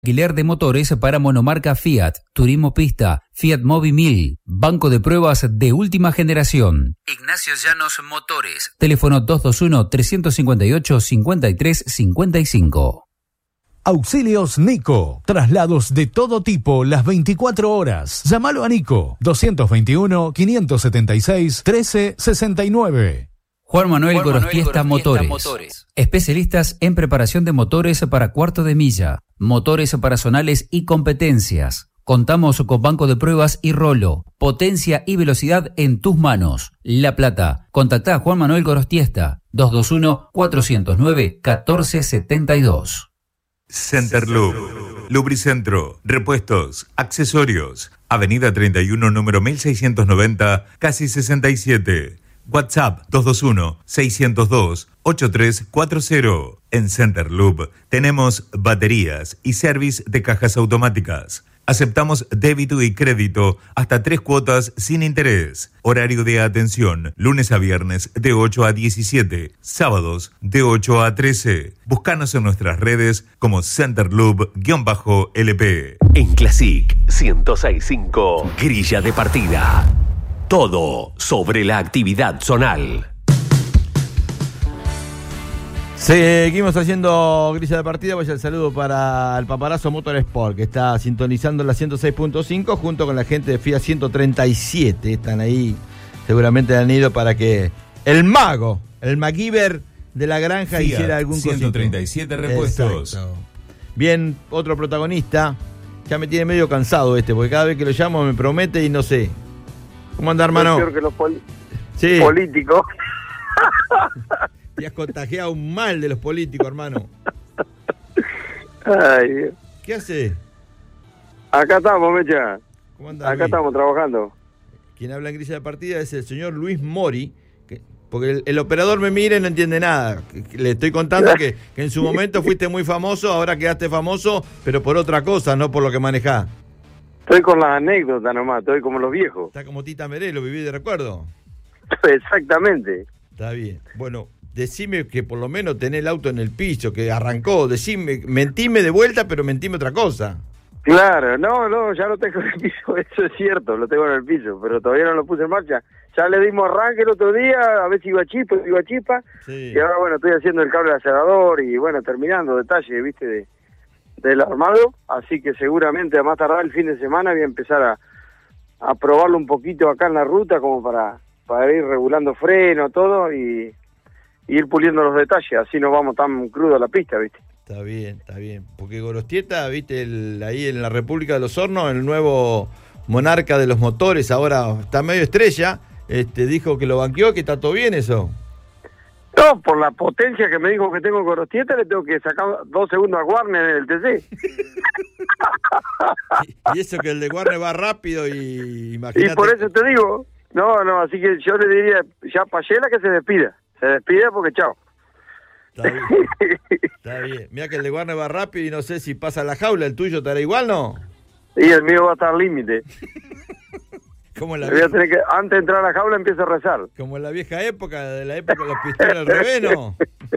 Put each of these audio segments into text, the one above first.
Alquiler de motores para monomarca Fiat, Turismo Pista, Fiat Mobi 1000, banco de pruebas de última generación. Ignacio Llanos Motores. Teléfono 221-358-5355. Auxilios Nico. Traslados de todo tipo las 24 horas. Llámalo a Nico. 221-576-1369. Juan Manuel Gorostiesta Motores. Especialistas en preparación de motores para cuarto de milla, motores personales y competencias. Contamos con banco de pruebas y rolo. Potencia y velocidad en tus manos. La Plata. Contactá a Juan Manuel Gorostiesta. 221-409-1472. Centerloop, Lubricentro, repuestos, accesorios. Avenida 31, número 1690, casi 67. WhatsApp 221-602-8340. En Centerloop tenemos baterías y service de cajas automáticas. Aceptamos débito y crédito hasta 3 cuotas sin interés. Horario de atención, lunes a viernes de 8 a 17, sábados de 8 a 13. Búscanos en nuestras redes como Centerloop-LP. En Classic 106.5, grilla de partida. Todo sobre la actividad zonal. Seguimos haciendo grilla de partida. Pues el saludo para el Paparazzo Motorsport, que está sintonizando la 106.5 junto con la gente de FIA 137. Están ahí, seguramente han ido para que el mago, el MacGyver de la granja Fiat hiciera algún 137 cosito. repuestos. Exacto. Bien, otro protagonista. Ya me tiene medio cansado porque cada vez que lo llamo me promete y no sé. ¿Cómo anda, hermano? Peor que los sí. Políticos. Te has contagiado un mal de los políticos, hermano. Ay, Dios. ¿Qué hace? Acá estamos, Mecha. ¿Cómo anda, Acá Luis? Estamos trabajando. Quien habla en grilla de partida es el señor Luis Mori, porque el operador me mira y no entiende nada. Le estoy contando que en su momento fuiste muy famoso, ahora quedaste famoso, pero por otra cosa, no por lo que manejás. Estoy con las anécdotas nomás, estoy como los viejos. Está como Tita Merelo, viví de recuerdo. Exactamente. Está bien. Bueno, decime que por lo menos tenés el auto en el piso, que arrancó. Decime, mentime de vuelta, pero mentime otra cosa. Claro, no, ya lo tengo en el piso, eso es cierto, lo tengo en el piso, pero todavía no lo puse en marcha. Ya le dimos arranque el otro día, a ver si iba chispa, Sí. y ahora bueno, estoy haciendo el cable de acelerador y bueno, terminando detalles, viste, del armado, así que seguramente a más tardar el fin de semana voy a empezar a probarlo un poquito acá en la ruta como para ir regulando freno, todo y ir puliendo los detalles, así no vamos tan crudo a la pista, viste. Está bien. Porque Gorostieta, viste, ahí en la República de los Hornos, el nuevo monarca de los motores, ahora está medio estrella, dijo que lo banqueó, que está todo bien eso. No, por la potencia que me dijo que tengo con Gorostieta, le tengo que sacar 2 segundos a Warner en el TC. y eso que el de Warner va rápido y imagínate. Y por eso te digo, no, así que yo le diría ya a Payela que se despida porque chao. Está bien. Mira que el de Warner va rápido y no sé si pasa la jaula, ¿el tuyo estará igual, no? Y el mío va a estar al límite. Como en la voy a tener que, antes de entrar a la jaula, empiezo a rezar. Como en la vieja época, de la época de los pistones al revés, ¿no?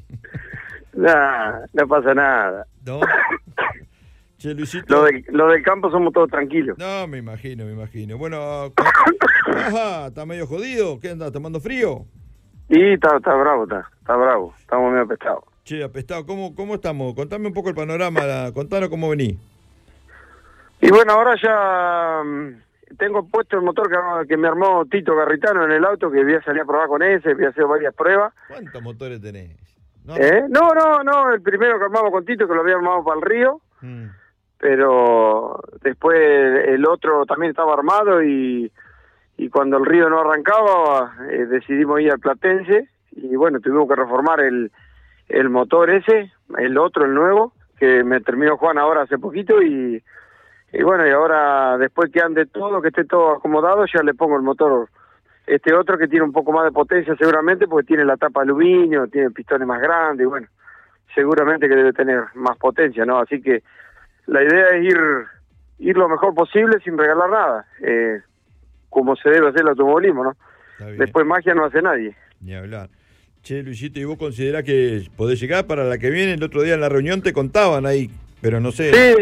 No pasa nada. No. Che, Luisito. Lo del campo somos todos tranquilos. No, me imagino. Bueno, está medio jodido. ¿Qué anda, tomando frío? Y está bravo, está bravo. Estamos medio apestados. Che, apestado, ¿cómo estamos? Contame un poco el panorama, contanos cómo venís. Y bueno, ahora ya tengo puesto el motor que me armó Tito Garritano en el auto, que voy a salir a probar con ese, voy a hacer varias pruebas. ¿Cuántos motores tenés? No, el primero que armamos con Tito, que lo había armado para el río, pero después el otro también estaba armado y cuando el río no arrancaba, decidimos ir al Platense y bueno, tuvimos que reformar el motor ese, el otro, el nuevo, que me terminó Juan ahora hace poquito y bueno, y ahora después que ande todo, que esté todo acomodado, ya le pongo el motor, este otro que tiene un poco más de potencia seguramente, porque tiene la tapa de aluminio, tiene pistones más grandes, y bueno, seguramente que debe tener más potencia, ¿no? Así que la idea es ir lo mejor posible sin regalar nada, como se debe hacer el automovilismo, ¿no? Después magia no hace nadie. Ni hablar. Che, Luisito, ¿y vos considerás que podés llegar para la que viene? El otro día en la reunión te contaban ahí, pero no sé. Sí,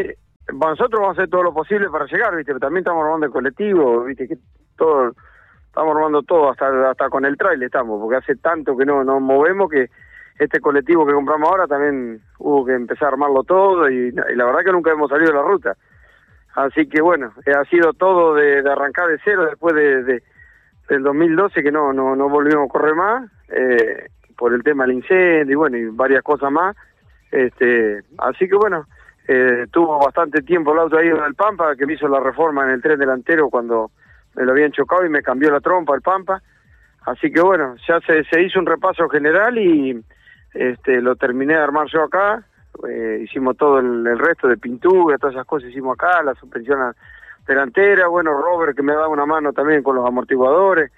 nosotros vamos a hacer todo lo posible para llegar, ¿viste? Pero también estamos armando el colectivo, ¿viste? Que todo, estamos armando todo, hasta con el trailer estamos, porque hace tanto que no nos movemos que este colectivo que compramos ahora también hubo que empezar a armarlo todo y la verdad que nunca hemos salido de la ruta. Así que bueno, ha sido todo de arrancar de cero después del 2012 que no volvimos a correr más, por el tema del incendio y bueno, y varias cosas más. Así que bueno, tuvo bastante tiempo el auto ahí en el Pampa, que me hizo la reforma en el tren delantero cuando me lo habían chocado y me cambió la trompa el Pampa. Así que bueno, ya se hizo un repaso general y lo terminé de armar yo acá. Hicimos todo el resto de pintura, todas esas cosas hicimos acá, la suspensión delantera, bueno, Robert que me daba una mano también con los amortiguadores,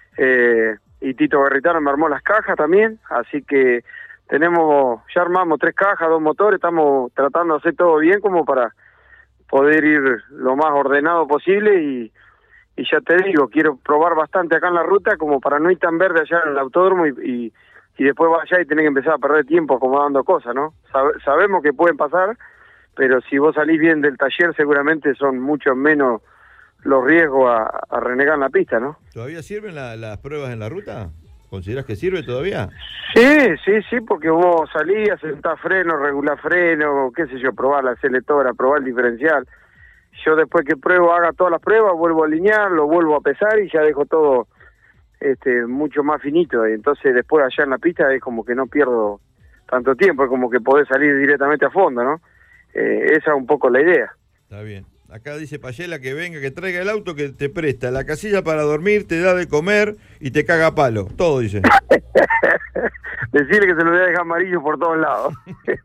y Tito Garritano me armó las cajas también, así que ya armamos 3 cajas, 2 motores, estamos tratando de hacer todo bien como para poder ir lo más ordenado posible y ya te digo, quiero probar bastante acá en la ruta como para no ir tan verde allá en el autódromo y después vas allá y tenés que empezar a perder tiempo acomodando cosas, ¿no? Sabemos que pueden pasar, pero si vos salís bien del taller seguramente son mucho menos los riesgos a renegar en la pista, ¿no? ¿Todavía sirven las pruebas en la ruta? ¿Considerás que sirve todavía? Sí, porque vos salís, sentás freno, regular freno, qué sé yo, probar la selectora, probar el diferencial. Yo después que haga todas las pruebas, vuelvo a alinear, lo vuelvo a pesar y ya dejo todo mucho más finito. Y entonces después allá en la pista es como que no pierdo tanto tiempo, es como que podés salir directamente a fondo, ¿no? Esa es un poco la idea. Está bien. Acá dice Payela que venga, que traiga el auto, que te presta la casilla para dormir, te da de comer y te caga a palo. Todo dice. Decirle que se lo voy a dejar amarillo por todos lados.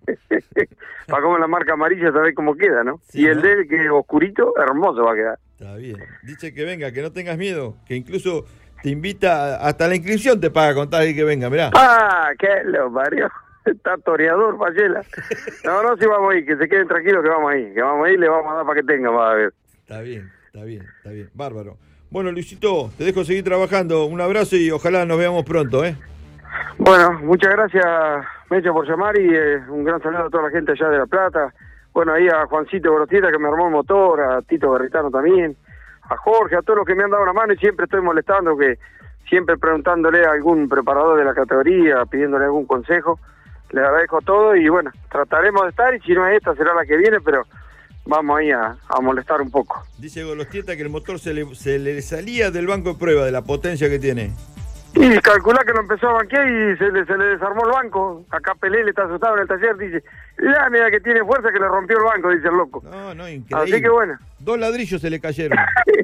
Para comer la marca amarilla, sabés cómo queda, ¿no? Sí, y el de él, que es oscurito, hermoso va a quedar. Está bien. Dice que venga, que no tengas miedo, que incluso te invita, hasta la inscripción te paga con tal que venga, mirá. Ah, qué lo parió. Está toreador, Payela. No, sí vamos a ir, que se queden tranquilos que vamos a ir, le vamos a dar para que tenga, va a ver. Está bien. Bárbaro. Bueno, Luisito, te dejo seguir trabajando. Un abrazo y ojalá nos veamos pronto, ¿eh? Bueno, muchas gracias, Mecha, por llamar y un gran saludo a toda la gente allá de La Plata. Bueno, ahí a Juancito Gorotieta que me armó el motor, a Tito Garritano también, a Jorge, a todos los que me han dado una mano y siempre estoy molestando, que siempre preguntándole a algún preparador de la categoría, pidiéndole algún consejo. Les agradezco todo y bueno, trataremos de estar y si no es esta será la que viene, pero vamos ahí a molestar un poco. Dice Golostieta que el motor se le salía del banco de prueba de la potencia que tiene. Y calculá que lo empezó a banquear y se le desarmó el banco. Acá Pelé le está asustado en el taller, dice, mira que tiene fuerza que le rompió el banco, dice el loco. No, increíble. Así que bueno. 2 ladrillos se le cayeron.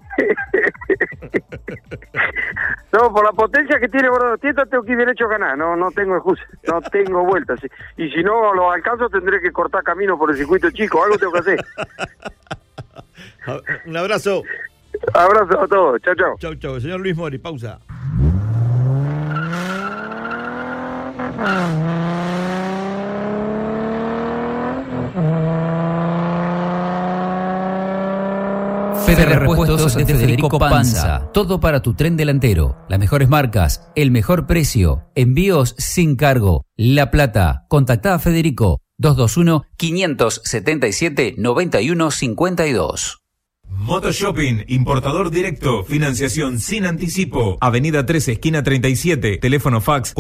No, por la potencia que tiene Gorotieta tengo que ir derecho a ganar, no tengo excusa, no tengo vueltas. Y si no lo alcanzo tendré que cortar camino por el circuito chico, algo tengo que hacer. Un abrazo. Abrazo a todos, chau. Chau. Señor Luis Mori, pausa. Fede Repuestos de Federico Panza. Todo para tu tren delantero. Las mejores marcas, el mejor precio. Envíos sin cargo. La Plata. Contactá a Federico. 221-577-9152. Motoshopping, importador directo, financiación sin anticipo. Avenida 13, esquina 37, teléfono fax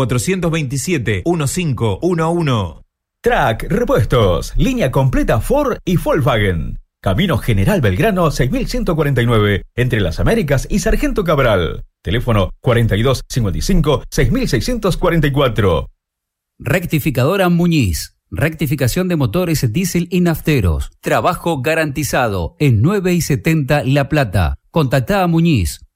427-1511. Track Repuestos, línea completa Ford y Volkswagen. Camino General Belgrano 6149, entre Las Américas y Sargento Cabral. Teléfono 4255-6644. Rectificadora Muñiz. Rectificación de motores diésel y nafteros. Trabajo garantizado en 9 y 70 La Plata. Contactá a Muñiz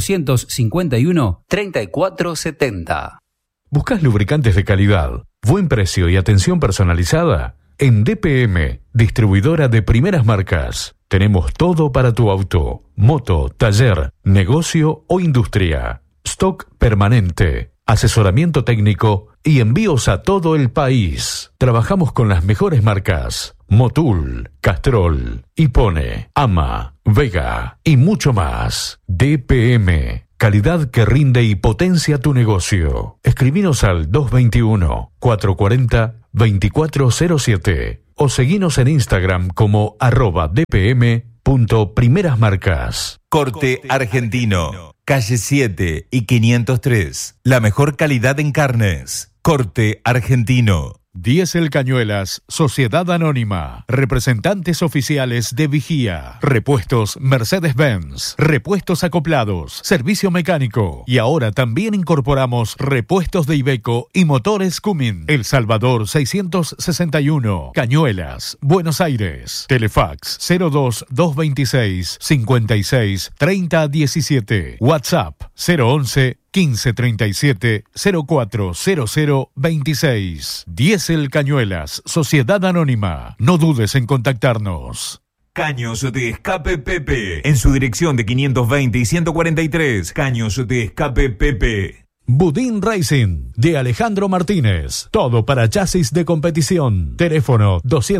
451-3470. ¿Buscas lubricantes de calidad, buen precio y atención personalizada? En DPM, distribuidora de primeras marcas, tenemos todo para tu auto, moto, taller, negocio o industria. Stock permanente, asesoramiento técnico y envíos a todo el país. Trabajamos con las mejores marcas: Motul, Castrol, Hipone, Ama, Vega y mucho más. DPM. Calidad que rinde y potencia tu negocio. Escribinos al 221-440 2407 o seguinos en Instagram como @dpm.primerasmarcas. Corte Argentino, calle 7 y 503. La mejor calidad en carnes. Corte Argentino. Diesel Cañuelas, Sociedad Anónima, representantes oficiales de Vigía, repuestos Mercedes-Benz, repuestos acoplados, servicio mecánico y ahora también incorporamos repuestos de Iveco y motores Cummins. El Salvador 661, Cañuelas, Buenos Aires. Telefax 02226 56 30 17. WhatsApp 011 1537 040026. Diesel Cañuelas, Sociedad Anónima. No dudes en contactarnos. Caños de Escape Pepe. En su dirección de 520 y 143. Caños de Escape Pepe. Budín Racing, de Alejandro Martínez. Todo para chasis de competición. Teléfono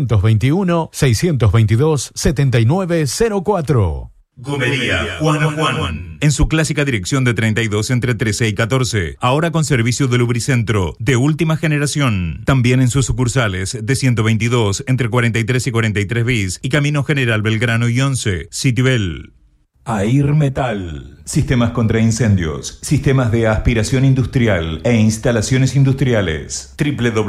221-622-7904. Gomería Juan. En su clásica dirección de 32 entre 13 y 14. Ahora con servicio de lubricentro de última generación. También en sus sucursales de 122 entre 43 y 43 bis y Camino General Belgrano y 11. Citibel. Air Metal. Sistemas contra incendios, sistemas de aspiración industrial e instalaciones industriales.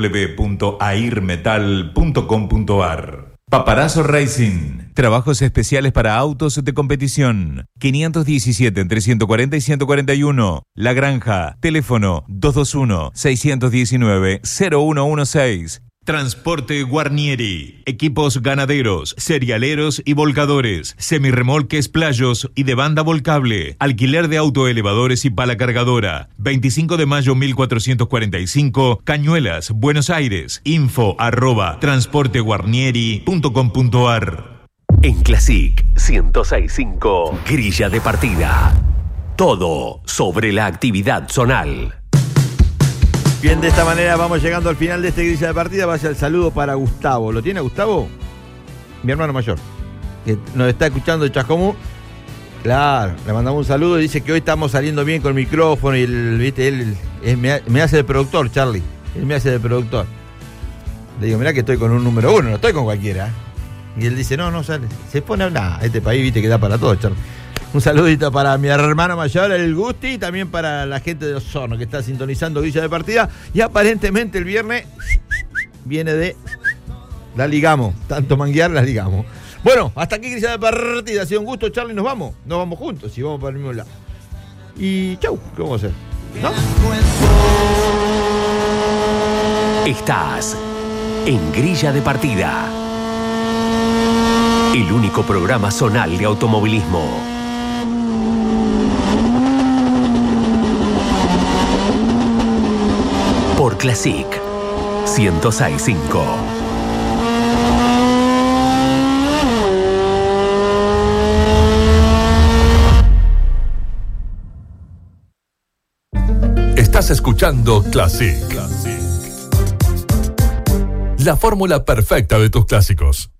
www.airmetal.com.ar. Paparazzo Racing. Trabajos especiales para autos de competición. 517 entre 140 y 141. La Granja. Teléfono 221-619-0116. Transporte Guarnieri. Equipos ganaderos, cerealeros y volcadores. Semirremolques playos y de banda volcable. Alquiler de autoelevadores y pala cargadora. 25 de mayo 1445. Cañuelas, Buenos Aires. info@transporteguarnieri.com.ar. En Classic 106.5, grilla de partida. Todo sobre la actividad zonal. Bien, de esta manera vamos llegando al final de este grilla de partida. Vaya el saludo para Gustavo. ¿Lo tiene Gustavo? Mi hermano mayor, que nos está escuchando de Chascomú. Claro, le mandamos un saludo y dice que hoy estamos saliendo bien con el micrófono y él me hace de productor, Charlie. Él me hace de productor. Le digo, mirá que estoy con un número 1, no estoy con cualquiera. Y él dice, no sale. Se pone a hablar. Este país, viste, que da para todo, Charlie. Un saludito para mi hermano mayor, el Gusti, y también para la gente de Osorno que está sintonizando grilla de partida. Y aparentemente el viernes viene de la ligamos. Tanto manguear, la ligamos. Bueno, hasta aquí grilla de partida. Ha sido un gusto, Charlie. Nos vamos juntos y vamos para el mismo lado. Y chau, ¿qué vamos a hacer? ¿No? Estás en grilla de partida. El único programa zonal de automovilismo. Por Classic 106.5. Estás escuchando Classic. La fórmula perfecta de tus clásicos.